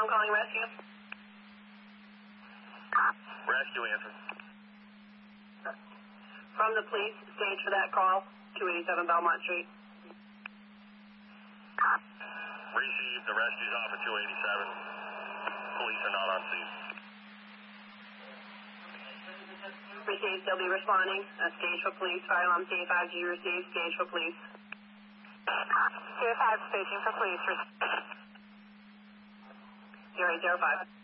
I'm calling rescue. Rescue answer. From the police, stage for that call, 287 Belmont Street. Received. The rescue's off at 287. Police are not on scene. Received. They'll be responding. Stage for police. Fire alarm T5G received. Stage for police. T5 staging for police. 0805.